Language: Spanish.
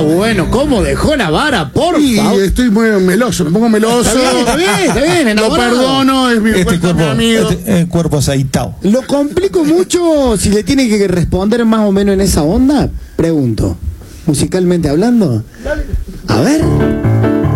bueno, ¿cómo dejó la vara? Por Y favor. estoy muy meloso, me pongo meloso. Está bien, Lo enamorado. perdono, es mi cuerpo, mi amigo. Cuerpo aceitado. ¿Lo complico mucho si le tiene que responder más o menos en esa onda? Pregunto. Musicalmente hablando. A ver.